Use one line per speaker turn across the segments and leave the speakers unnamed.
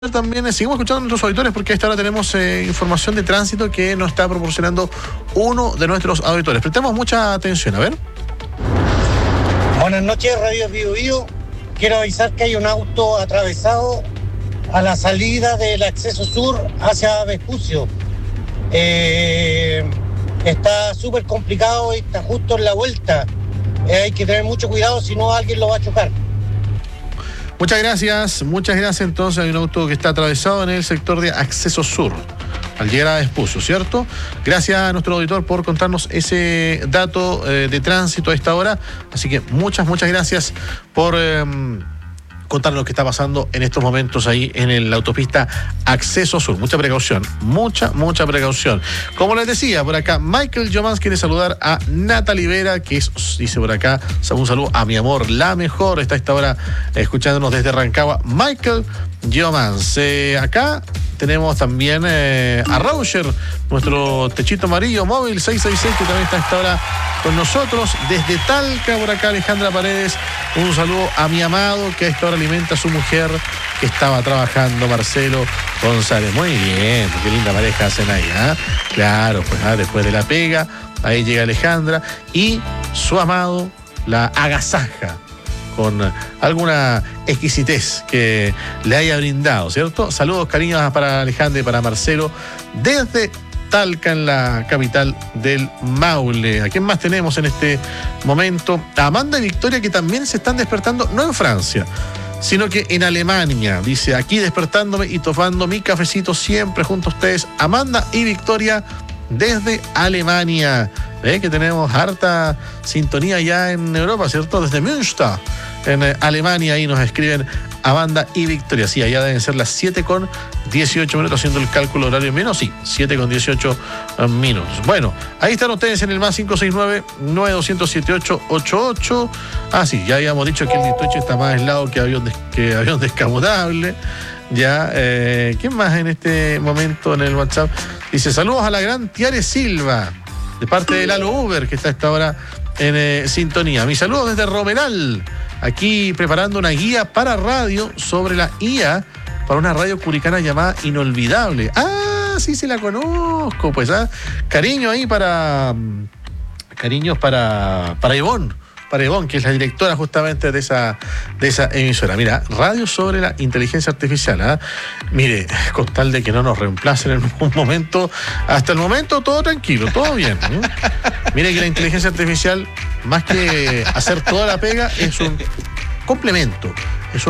También seguimos escuchando a nuestros auditores porque a esta hora tenemos información de tránsito que nos está proporcionando uno de nuestros auditores. Prestemos mucha atención, a ver.
Buenas noches, Radio Bio Bio. Quiero avisar que hay un auto atravesado a la salida del acceso sur hacia Vespucio. Está súper complicado y está justo en la vuelta. Hay que tener mucho cuidado, si no alguien lo va a chocar.
Muchas gracias. Entonces hay un auto que está atravesado en el sector de acceso sur, al llegar a Vespucio, ¿cierto? Gracias a nuestro auditor por contarnos ese dato de tránsito a esta hora. Así que muchas gracias por contarnos lo que está pasando en estos momentos ahí en la autopista Acceso Sur. Mucha precaución. Como les decía, por acá, Michael Jomans quiere saludar a Natalie Vera, que dice por acá, un saludo a mi amor, la mejor. Está a esta hora escuchándonos desde Rancagua. Michael Jomans. Acá tenemos también a Roger, nuestro techito amarillo móvil 666, que también está a esta hora con nosotros. Desde Talca, por acá, Alejandra Paredes. Un saludo a mi amado, que a esta hora alimenta a su mujer, que estaba trabajando, Marcelo González. Muy bien, qué linda pareja hacen ahí, ¿eh? Claro, pues después de la pega, ahí llega Alejandra y su amado la agasaja con alguna exquisitez que le haya brindado, ¿cierto? Saludos, cariños para Alejandra y para Marcelo desde Talca, en la capital del Maule. ¿A quién más tenemos en este momento? A Amanda y Victoria, que también se están despertando, no en Francia, sino que en Alemania. Dice, aquí despertándome y tomando mi cafecito siempre junto a ustedes. Amanda y Victoria desde Alemania. Que tenemos harta sintonía ya en Europa, ¿cierto? Desde Münster, en Alemania, ahí nos escriben Amanda y Victoria. Sí, allá deben ser las 7:18, haciendo el cálculo horario menos. Sí, 7:18. Bueno, ahí están ustedes en el más 569-9207-888. Ah, sí, ya habíamos dicho que el 18 está más aislado que avión descapotable. Ya, ¿quién más en este momento en el WhatsApp? Dice, saludos a la gran Tiare Silva, de parte de Lalo Uber, que está a esta hora en sintonía. Mis saludos desde Romeral, aquí preparando una guía para radio sobre la IA para una radio curicana llamada Inolvidable. Ah, sí, la conozco, pues, cariños para Ivonne. Para Ivonne, que es la directora justamente de esa emisora. Mira, radio sobre la inteligencia artificial. Mire, con tal de que no nos reemplacen en un momento, hasta el momento todo tranquilo, todo bien. Mire que la inteligencia artificial, más que hacer toda la pega, es un complemento. Es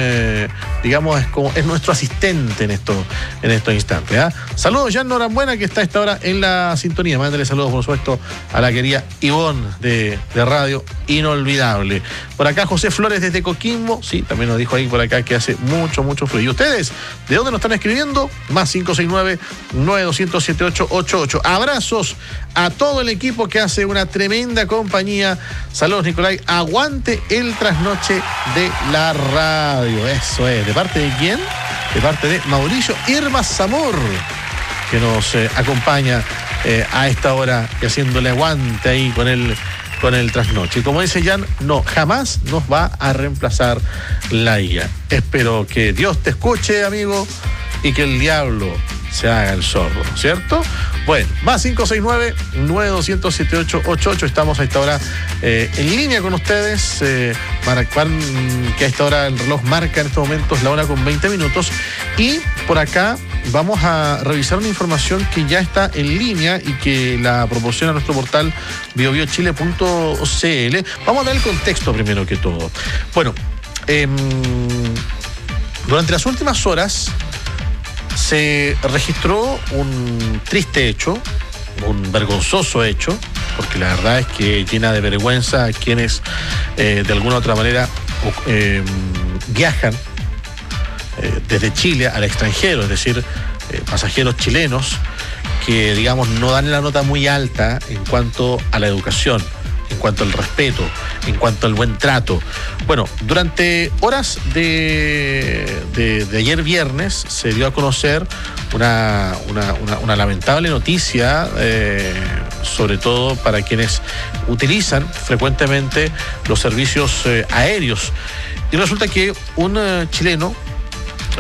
es nuestro asistente en estos instantes. Saludos, Jan Norambuena, que está a esta hora en la sintonía. Mándale saludos, por supuesto, a la querida Ivonne de Radio Inolvidable. Por acá, José Flores desde Coquimbo. Sí, también nos dijo ahí por acá que hace mucho frío. ¿Y ustedes? ¿De dónde nos están escribiendo? Más 569-9207-888. Abrazos a todo el equipo que hace una tremenda compañía. Saludos, Nicolai. Aguante el trasnoche de la radio. Eso es. ¿De parte de quién? De parte de Mauricio Irma Zamor, que nos acompaña a esta hora y haciéndole aguante ahí con el trasnoche. Y como dice Jan, no, jamás nos va a reemplazar la IA. Espero que Dios te escuche, amigo, y que el diablo se haga el sordo, ¿cierto? Bueno, más 569-9207-888. Estamos a esta hora en línea con ustedes. Que a esta hora el reloj marca en estos momentos la 1:20. Y por acá vamos a revisar una información que ya está en línea y que la proporciona nuestro portal biobiochile.cl. Vamos a dar el contexto primero que todo. Bueno, durante las últimas horas se registró un triste hecho, un vergonzoso hecho, porque la verdad es que llena de vergüenza a quienes de alguna u otra manera viajan desde Chile al extranjero, es decir, pasajeros chilenos que, digamos, no dan la nota muy alta en cuanto a la educación, en cuanto al respeto, en cuanto al buen trato. Bueno, durante horas de ayer viernes se dio a conocer una lamentable noticia, sobre todo para quienes utilizan frecuentemente los servicios aéreos. Y resulta que un chileno